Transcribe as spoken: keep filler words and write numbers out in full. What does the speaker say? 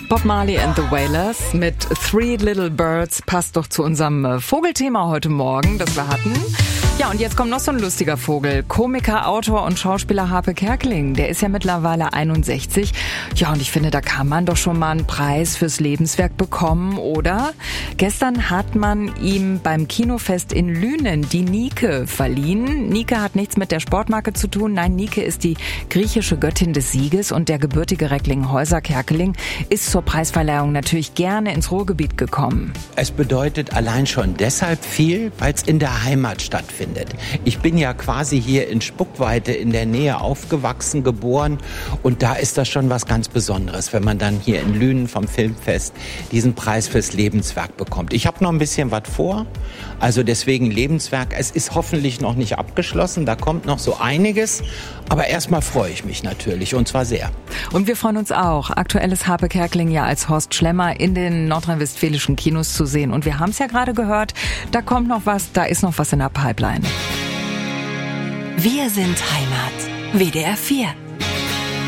Bob Marley and the Wailers mit Three Little Birds passt doch zu unserem Vogelthema heute Morgen, das wir hatten. Ja, und jetzt kommt noch so ein lustiger Vogel. Komiker, Autor und Schauspieler Harpe Kerkeling. Der ist ja mittlerweile einundsechzig. Ja, und ich finde, da kann man doch schon mal einen Preis fürs Lebenswerk bekommen, oder? Gestern hat man ihm beim Kinofest in Lünen die Nike verliehen. Nike hat nichts mit der Sportmarke zu tun. Nein, Nike ist die griechische Göttin des Sieges und der gebürtige Recklinghäuser Kerkeling ist zur Preisverleihung natürlich gerne ins Ruhrgebiet gekommen. Es bedeutet allein schon deshalb viel, weil es in der Heimat stattfindet. Ich bin ja quasi hier in Spuckweite in der Nähe aufgewachsen, geboren und da ist das schon was ganz Besonderes, wenn man dann hier in Lünen vom Filmfest diesen Preis fürs Lebenswerk bekommt. Ich habe noch ein bisschen was vor, also deswegen Lebenswerk. Es ist hoffentlich noch nicht abgeschlossen, da kommt noch so einiges, aber erstmal freue ich mich natürlich und zwar sehr. Und wir freuen uns auch. Aktuell ist Harpe Kerkeling ja als Horst Schlemmer in den nordrhein-westfälischen Kinos zu sehen und wir haben es ja gerade gehört, da kommt noch was, da ist noch was in der Pipeline. Wir sind Heimat. W D R vier.